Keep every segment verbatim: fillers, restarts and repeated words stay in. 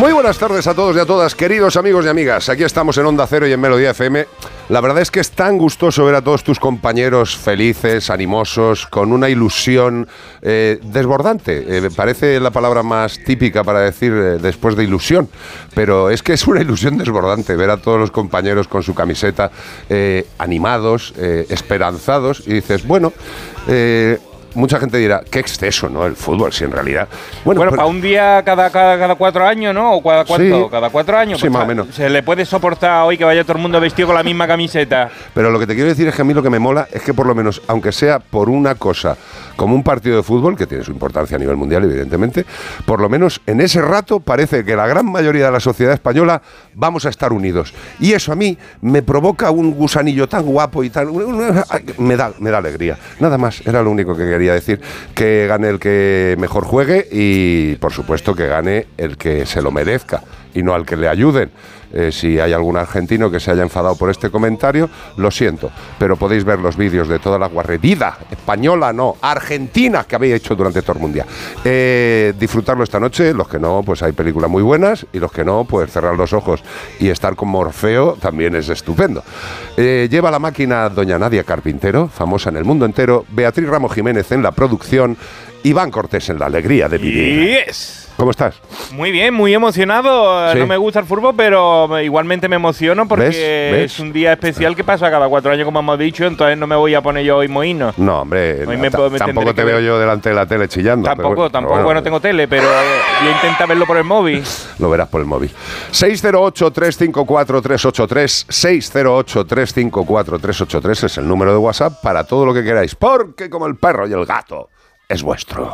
Muy buenas tardes a todos y a todas, queridos amigos y amigas. Aquí estamos en Onda Cero y en Melodía F M. La verdad es que es tan gustoso ver a todos tus compañeros felices, animosos, con una ilusión eh, desbordante. Eh, parece la palabra más típica para decir eh, después de ilusión, pero es que es una ilusión desbordante ver a todos los compañeros con su camiseta eh, animados, eh, esperanzados, y dices, bueno... Eh, mucha gente dirá, qué exceso, ¿no? El fútbol, si en realidad... Bueno, bueno pero, para un día cada, cada, cada cuatro años, ¿no? ¿O cada cuánto? Sí, cada cuatro años. Sí, pues, más o menos. Se le puede soportar hoy que vaya todo el mundo vestido con la misma camiseta. Pero lo que te quiero decir es que a mí lo que me mola es que por lo menos, aunque sea por una cosa, como un partido de fútbol, que tiene su importancia a nivel mundial, evidentemente, por lo menos en ese rato parece que la gran mayoría de la sociedad española vamos a estar unidos. Y eso a mí me provoca un gusanillo tan guapo y tan... Me da, me da alegría. Nada más, era lo único que quería decir. Que Que gane el que mejor juegue y, por supuesto, que gane el que se lo merezca y no al que le ayuden. Eh, si hay algún argentino que se haya enfadado por este comentario, lo siento, pero podéis ver los vídeos de toda la guarrerida española, no, argentina, que habéis hecho durante todo el mundial. Eh, disfrutarlo esta noche, los que no, pues hay películas muy buenas, y los que no, pues cerrar los ojos y estar con Morfeo también es estupendo. Eh, lleva la máquina doña Nadia Carpintero, famosa en el mundo entero, Beatriz Ramos Jiménez en la producción, Iván Cortés en la alegría de vivir. Yes. ¿Cómo estás? Muy bien, muy emocionado. Sí. No me gusta el fútbol, pero igualmente me emociono porque ¿Ves? ¿Ves? es un día especial que pasa cada cuatro años, como hemos dicho, entonces no me voy a poner yo hoy mohino. No, hombre, Hoy no, me puedo- me tampoco tendré te que veo ver. yo delante de la tele chillando. Tampoco, pero bueno, tampoco, pero bueno, no tengo tele, pero yo intento verlo por el móvil. Lo verás por el móvil. seis cero ocho, tres cinco cuatro, tres ocho tres, seis cero ocho, tres cinco cuatro, tres ocho tres es el número de WhatsApp para todo lo que queráis, porque como el perro y el gato, es vuestro.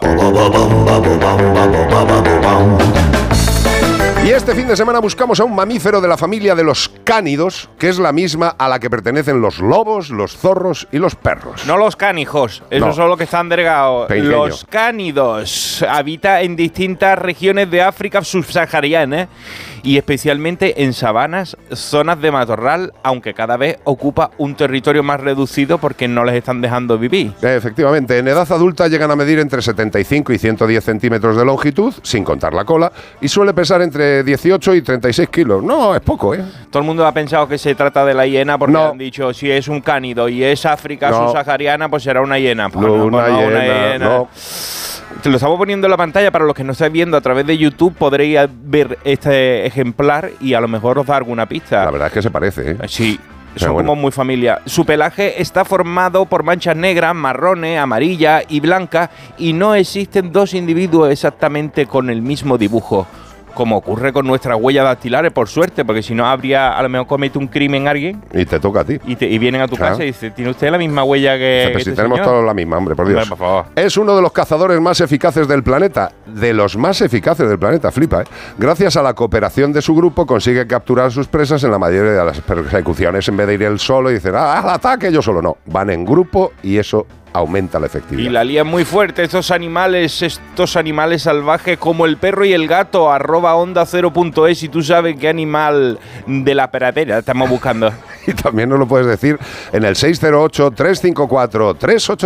Y este fin de semana buscamos a un mamífero de la familia de los cánidos, que es la misma a la que pertenecen los lobos, los zorros y los perros. No los canijos, esos No. son los que están delgados. Pequeño. Los cánidos habita en distintas regiones de África subsahariana y especialmente en sabanas, zonas de matorral, aunque cada vez ocupa un territorio más reducido porque no les están dejando vivir. Efectivamente, en edad adulta llegan a medir entre setenta y cinco y ciento diez centímetros de longitud, sin contar la cola, y suele pesar entre dieciocho y treinta y seis kilos. No, es poco, ¿eh? Todo el mundo ha pensado que se trata de la hiena porque No. han dicho si es un cánido y es África No. subsahariana, pues será una hiena. Pues No, no, una pues no, hiena, no. Te lo estamos poniendo en la pantalla para los que no estáis viendo a través de YouTube. Podréis ver este ejemplar y a lo mejor os da alguna pista. La verdad es que se parece, ¿eh? Sí, Pero son bueno. como muy familia. Su pelaje está formado por manchas negras, marrones, amarillas y blancas y no existen dos individuos exactamente con el mismo dibujo, como ocurre con nuestras huellas dactilares, por suerte, porque si no habría, a lo mejor comete un crimen alguien Y te toca a ti. y, te- y vienen a tu Claro. casa y dicen, ¿tiene usted la misma huella que, Pero que si este tenemos señor?". todos la misma, hombre, por Dios. Hombre, por favor. Es uno de los cazadores más eficaces del planeta, de los más eficaces del planeta, flipa, ¿eh? Gracias a la cooperación de su grupo consigue capturar a sus presas en la mayoría de las persecuciones. En vez de ir él solo y decir, ¡ah, al ataque! Yo solo no. Van en grupo y eso aumenta la efectividad. Y la lían muy fuerte estos animales, estos animales salvajes como el perro y el gato, arroba onda cero punto es, y tú sabes qué animal de la pradera estamos buscando. Y también nos lo puedes decir en el seis cero ocho, tres cinco cuatro, tres ocho